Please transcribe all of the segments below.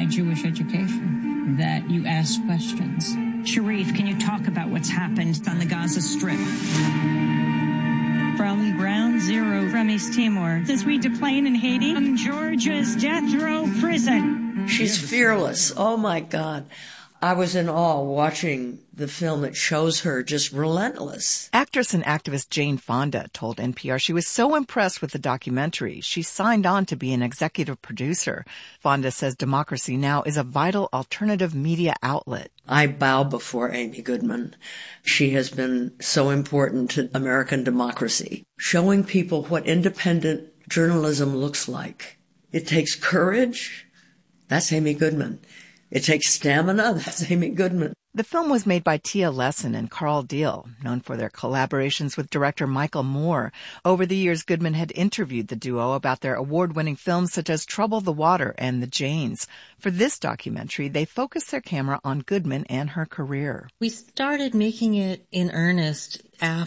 Jewish education, that you ask questions. Sharif, can you talk about what's happened on the Gaza Strip? From Ground Zero from East Timor, as we deplane in Haiti, from Georgia's death row prison. She's fearless. Oh, my God. I was in awe watching the film. It shows her just relentless. Actress and activist Jane Fonda told NPR she was so impressed with the documentary, she signed on to be an executive producer. Fonda says Democracy Now! Is a vital alternative media outlet. I bow before Amy Goodman. She has been so important to American democracy, showing people what independent journalism looks like. It takes courage. That's Amy Goodman. It takes stamina. That's Amy Goodman. The film was made by Tia Lesson and Carl Deal, known for their collaborations with director Michael Moore. Over the years, Goodman had interviewed the duo about their award-winning films such as Trouble the Water and The Janes. For this documentary, they focused their camera on Goodman and her career. We started making it in earnest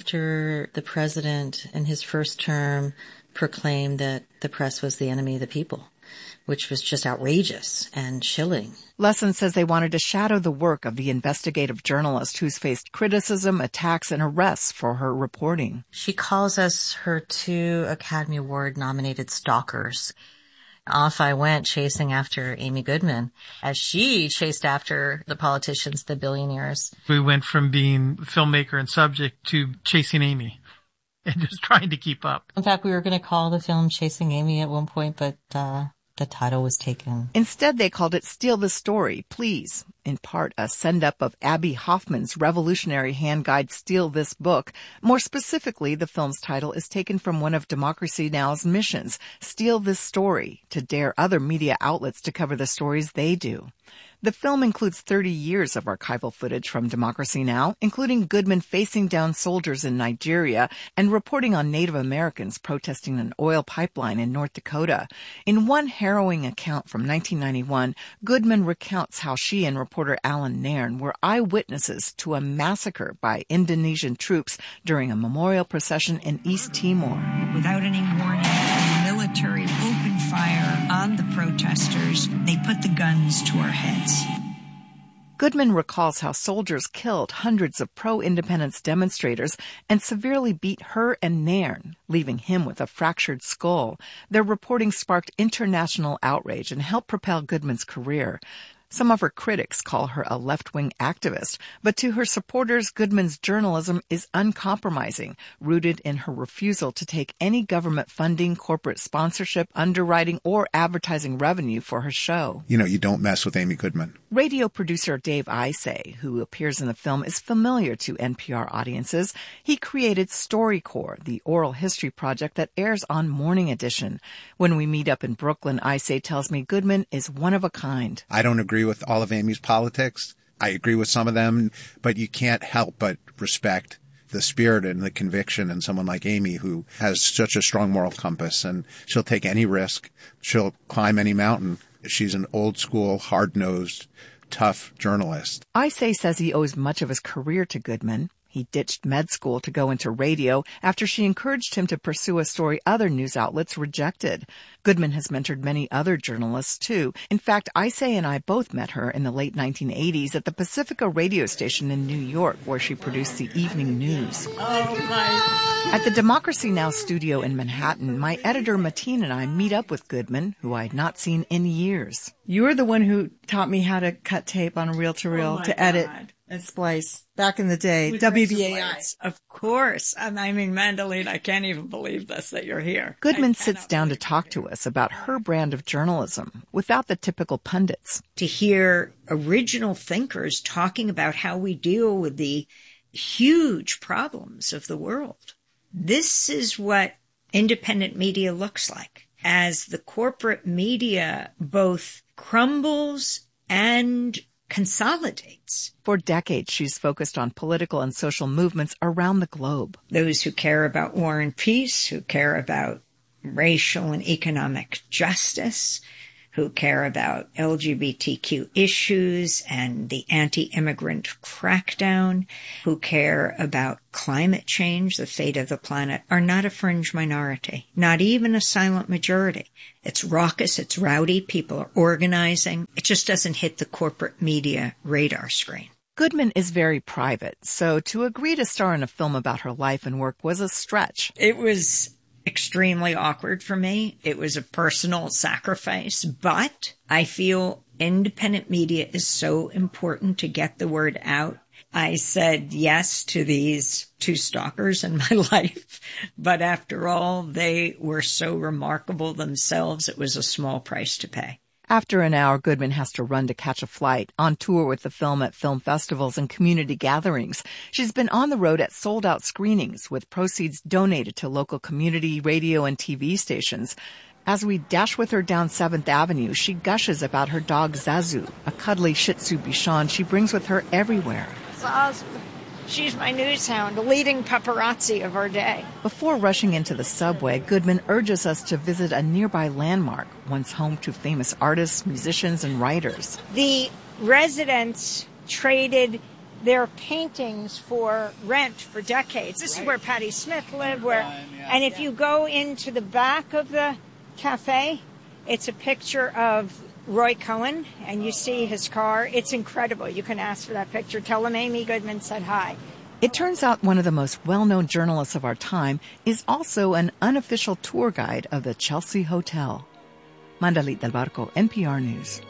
after the president in his first term proclaimed that the press was the enemy of the people, which was just outrageous and chilling. Lesson says they wanted to shadow the work of the investigative journalist who's faced criticism, attacks, and arrests for her reporting. She calls us her 2 Academy Award-nominated stalkers. Off I went chasing after Amy Goodman as she chased after the politicians, the billionaires. We went from being filmmaker and subject to chasing Amy and just trying to keep up. In fact, we were going to call the film Chasing Amy at one point, but the title was taken. Instead, they called it Steal the Story, Please, in part a send-up of Abby Hoffman's revolutionary hand guide Steal This Book. More specifically, the film's title is taken from one of Democracy Now!'s missions, Steal This Story, to dare other media outlets to cover the stories they do. The film includes 30 years of archival footage from Democracy Now!, including Goodman facing down soldiers in Nigeria and reporting on Native Americans protesting an oil pipeline in North Dakota. In one harrowing account from 1991, Goodman recounts how she and reporter Alan Nairn were eyewitnesses to a massacre by Indonesian troops during a memorial procession in East Timor. Without any warning, the military opened fire on the protesters. They put the guns to our heads. Goodman recalls how soldiers killed hundreds of pro-independence demonstrators and severely beat her and Nairn, leaving him with a fractured skull. Their reporting sparked international outrage and helped propel Goodman's career. Some of her critics call her a left-wing activist, but to her supporters, Goodman's journalism is uncompromising, rooted in her refusal to take any government funding, corporate sponsorship, underwriting, or advertising revenue for her show. You don't mess with Amy Goodman. Radio producer Dave Isay, who appears in the film, is familiar to NPR audiences. He created StoryCorps, the oral history project that airs on Morning Edition. When we meet up in Brooklyn, Isay tells me Goodman is one of a kind. I don't agree with all of Amy's politics. I agree with some of them, but you can't help but respect the spirit and the conviction in someone like Amy, who has such a strong moral compass, and she'll take any risk. She'll climb any mountain. She's an old school, hard-nosed, tough journalist. Isay says he owes much of his career to Goodman. He ditched med school to go into radio after she encouraged him to pursue a story other news outlets rejected. Goodman has mentored many other journalists, too. In fact, Isay and I both met her in the late 1980s at the Pacifica radio station in New York, where she produced the evening news. At the Democracy Now! Studio in Manhattan, my editor Mateen and I meet up with Goodman, who I had not seen in years. You were the one who taught me how to cut tape on a reel-to-reel to edit and splice back in the day. WBAI. Of course. I mean, Mandaline, I can't even believe this, that you're here. Goodman sits down to talk to us about her brand of journalism without the typical pundits. To hear original thinkers talking about how we deal with the huge problems of the world. This is what independent media looks like. As the corporate media both crumbles and consolidates. For decades, she's focused on political and social movements around the globe. Those who care about war and peace, who care about racial and economic justice, who care about LGBTQ issues and the anti-immigrant crackdown, who care about climate change, the fate of the planet, are not a fringe minority, not even a silent majority. It's raucous, it's rowdy, people are organizing. It just doesn't hit the corporate media radar screen. Goodman is very private, so to agree to star in a film about her life and work was a stretch. It was extremely awkward for me. It was a personal sacrifice, but I feel independent media is so important to get the word out. I said yes to these two stalkers in my life, but after all, they were so remarkable themselves, it was a small price to pay. After an hour, Goodman has to run to catch a flight, on tour with the film at film festivals and community gatherings. She's been on the road at sold-out screenings, with proceeds donated to local community radio and TV stations. As we dash with her down 7th Avenue, she gushes about her dog Zazu, a cuddly Shih Tzu Bichon she brings with her everywhere. Zazu. She's my news hound, the leading paparazzi of our day. Before rushing into the subway, Goodman urges us to visit a nearby landmark, once home to famous artists, musicians, and writers. The residents traded their paintings for rent for decades. This is where Patti Smith lived. And if you go into the back of the cafe, it's a picture of Roy Cohen, and you see his car. It's incredible. You can ask for that picture. Tell them Amy Goodman said hi. It turns out one of the most well-known journalists of our time is also an unofficial tour guide of the Chelsea Hotel. Mandalit Del Barco, NPR News.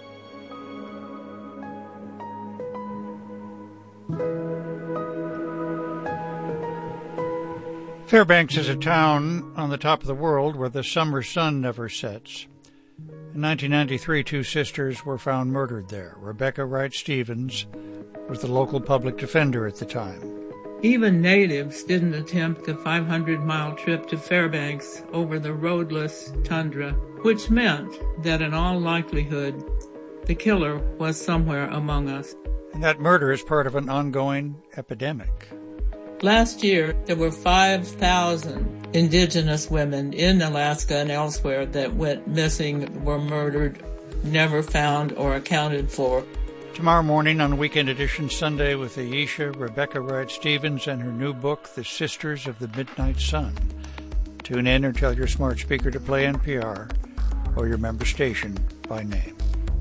Fairbanks is a town on the top of the world where the summer sun never sets. In 1993, two sisters were found murdered there. Rebecca Wright Stevens was the local public defender at the time. Even natives didn't attempt the 500-mile trip to Fairbanks over the roadless tundra, which meant that in all likelihood, the killer was somewhere among us. And that murder is part of an ongoing epidemic. Last year, there were 5,000 indigenous women in Alaska and elsewhere that went missing, were murdered, never found or accounted for. Tomorrow morning on Weekend Edition Sunday with Ayesha, Rebecca Wright Stevens, and her new book, The Sisters of the Midnight Sun. Tune in or tell your smart speaker to play NPR or your member station by name.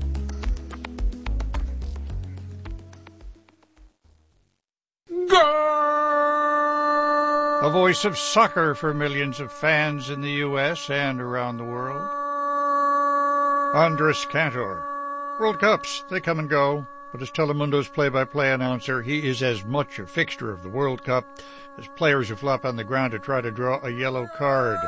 A voice of soccer for millions of fans in the U.S. and around the world. Andres Cantor. World Cups, they come and go, but as Telemundo's play-by-play announcer, he is as much a fixture of the World Cup as players who flop on the ground to try to draw a yellow card.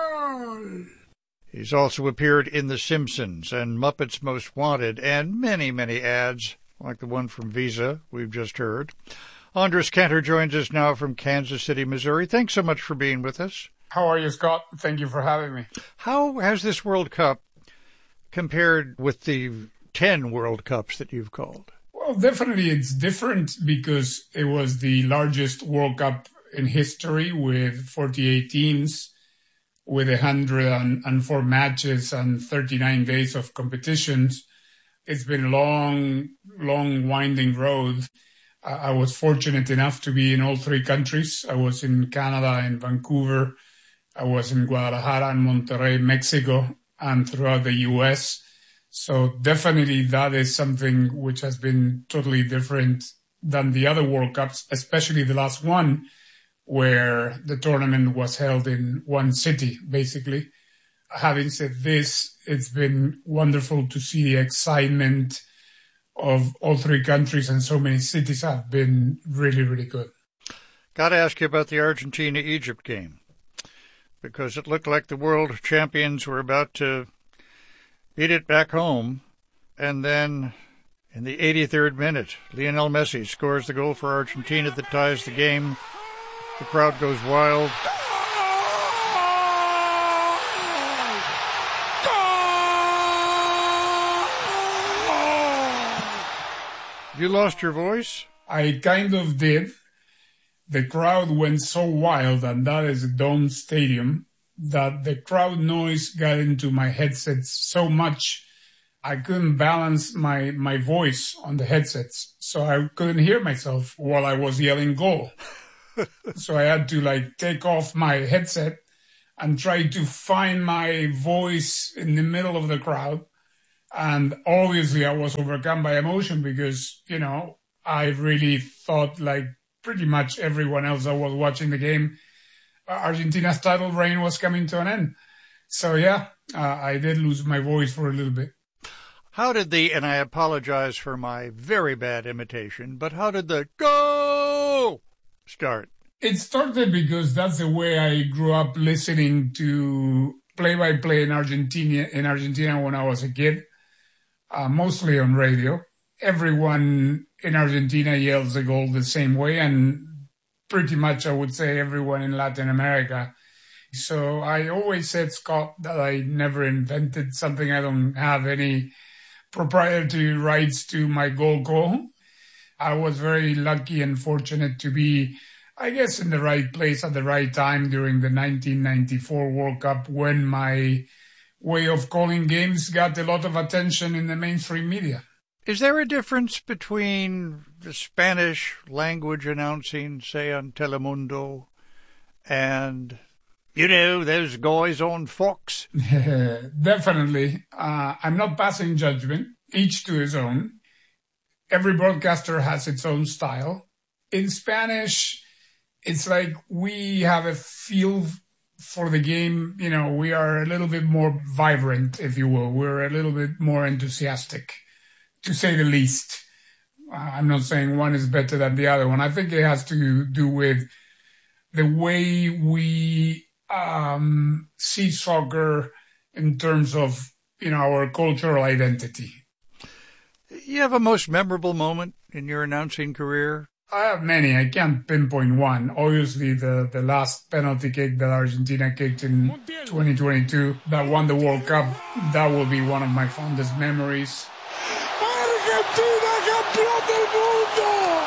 He's also appeared in The Simpsons and Muppets Most Wanted and many, many ads, like the one from Visa we've just heard. Andres Cantor joins us now from Kansas City, Missouri. Thanks so much for being with us. How are you, Scott? Thank you for having me. How has this World Cup compared with the 10 World Cups that you've called? Well, definitely it's different because it was the largest World Cup in history with 48 teams, with 104 matches and 39 days of competitions. It's been a long, winding road. I was fortunate enough to be in all three countries. I was in Canada, in Vancouver. I was in Guadalajara and Monterrey, Mexico, and throughout the U.S. So definitely that is something which has been totally different than the other World Cups, especially the last one, where the tournament was held in one city, basically. Having said this, it's been wonderful to see the excitement of all three countries, and so many cities have been really, really good. Got to ask you about the Argentina-Egypt game, because it looked like the world champions were about to beat it back home, and then in the 83rd minute, Lionel Messi scores the goal for Argentina that ties the game. The crowd goes wild. You lost your voice? I kind of did. The crowd went so wild, and that is a dome stadium, that the crowd noise got into my headset so much I couldn't balance my voice on the headsets, so I couldn't hear myself while I was yelling goal. So I had to take off my headset and try to find my voice in the middle of the crowd. And obviously I was overcome by emotion because, I really thought, like pretty much everyone else that was watching the game, Argentina's title reign was coming to an end. So yeah, I did lose my voice for a little bit. How did and I apologize for my very bad imitation, but how did the go start? It started because that's the way I grew up listening to play-by-play in Argentina when I was a kid, mostly on radio. Everyone in Argentina yells the goal the same way, and pretty much I would say everyone in Latin America. So I always said, Scott, that I never invented something. I don't have any proprietary rights to my goal call. I was very lucky and fortunate to be, I guess, in the right place at the right time during the 1994 World Cup when my way of calling games got a lot of attention in the mainstream media. Is there a difference between the Spanish language announcing, say, on Telemundo, and, those guys on Fox? Definitely. I'm not passing judgment, each to his own. Every broadcaster has its own style. In Spanish, it's like we have a feel for the game. We are a little bit more vibrant, if you will. We're a little bit more enthusiastic, to say the least. I'm not saying one is better than the other one. I think it has to do with the way we see soccer in terms of, our cultural identity. You have a most memorable moment in your announcing career? I have many. I can't pinpoint one. Obviously, the last penalty kick that Argentina kicked in 2022 that won the World Cup, that will be one of my fondest memories. Argentina campeón del mundo!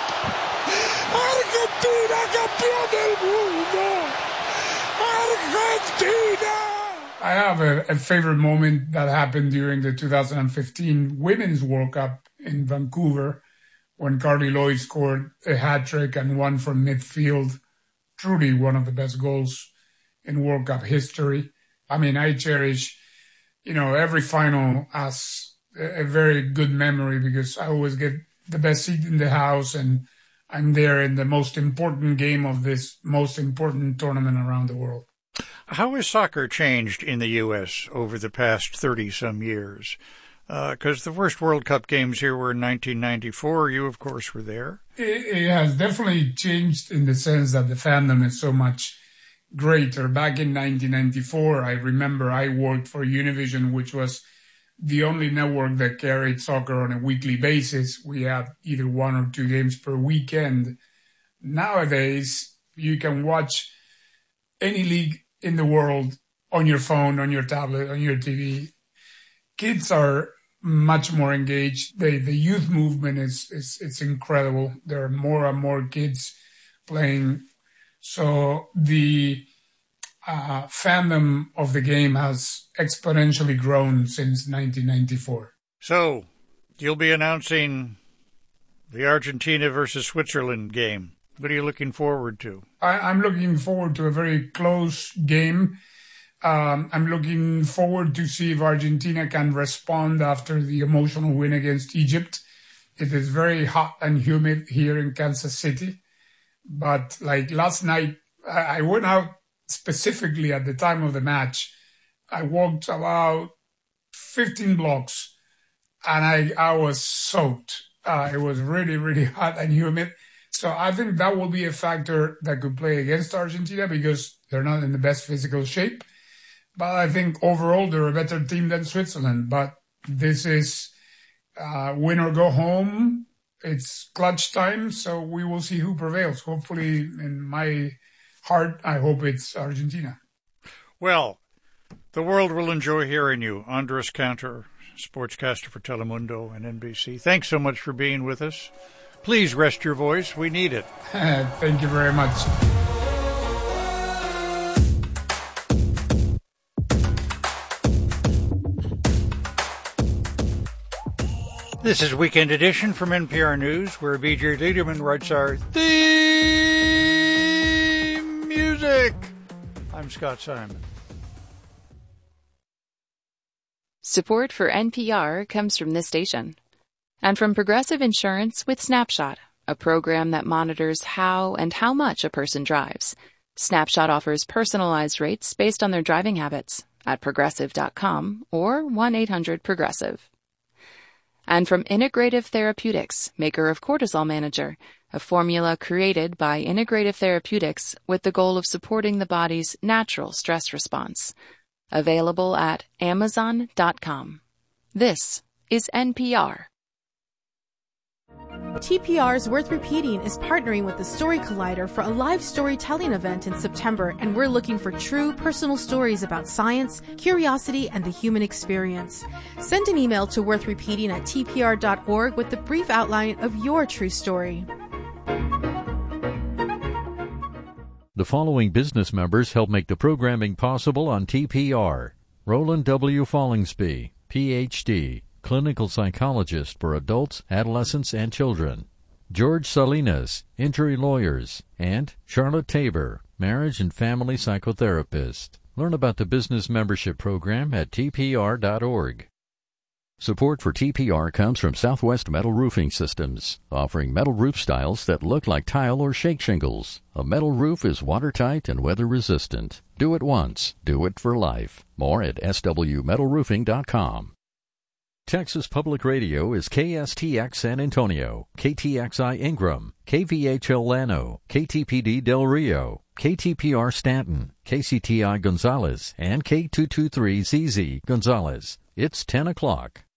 Argentina campeón del mundo! Argentina! I have a favorite moment that happened during the 2015 Women's World Cup in Vancouver when Carly Lloyd scored a hat-trick and won from midfield. Truly one of the best goals in World Cup history. I mean, I cherish, every final as a very good memory because I always get the best seat in the house and I'm there in the most important game of this most important tournament around the world. How has soccer changed in the U.S. over the past 30-some years? Because the first World Cup games here were in 1994. You, of course, were there. It has definitely changed in the sense that the fandom is so much greater. Back in 1994, I remember I worked for Univision, which was the only network that carried soccer on a weekly basis. We had either one or two games per weekend. Nowadays, you can watch any league in the world on your phone, on your tablet, on your TV. Kids are much more engaged. The youth movement it's incredible. There are more and more kids playing. So the fandom of the game has exponentially grown since 1994. So you'll be announcing the Argentina versus Switzerland game. What are you looking forward to? I'm looking forward to a very close game. I'm looking forward to see if Argentina can respond after the emotional win against Egypt. It is very hot and humid here in Kansas City. But like last night, I went out specifically at the time of the match. I walked about 15 blocks and I was soaked. It was really, really hot and humid. So I think that will be a factor that could play against Argentina because they're not in the best physical shape. But I think overall they're a better team than Switzerland. But this is win or go home. It's clutch time, so we will see who prevails. Hopefully, in my heart, I hope it's Argentina. Well, the world will enjoy hearing you. Andres Cantor, sportscaster for Telemundo and NBC. Thanks so much for being with us. Please rest your voice. We need it. Thank you very much. This is Weekend Edition from NPR News, where B.J. Liederman writes our theme music. I'm Scott Simon. Support for NPR comes from this station and from Progressive Insurance with Snapshot, a program that monitors how and how much a person drives. Snapshot offers personalized rates based on their driving habits at Progressive.com or 1-800-PROGRESSIVE. And from Integrative Therapeutics, maker of Cortisol Manager, a formula created by Integrative Therapeutics with the goal of supporting the body's natural stress response. Available at Amazon.com. This is NPR. TPR's Worth Repeating is partnering with the Story Collider for a live storytelling event in September, and we're looking for true personal stories about science, curiosity, and the human experience. Send an email to worthrepeating@tpr.org with the brief outline of your true story. The following business members help make the programming possible on TPR. Roland W. Follingsby, Ph.D., clinical psychologist for adults, adolescents, and children. George Salinas, injury lawyers, and Charlotte Tabor, marriage and family psychotherapist. Learn about the business membership program at tpr.org. Support for TPR comes from Southwest Metal Roofing Systems, offering metal roof styles that look like tile or shake shingles. A metal roof is watertight and weather-resistant. Do it once. Do it for life. More at swmetalroofing.com. Texas Public Radio is KSTX San Antonio, KTXI Ingram, KVHL Llano, KTPD Del Rio, KTPR Stanton, KCTI Gonzales, and K223ZZ Gonzales. It's 10 o'clock.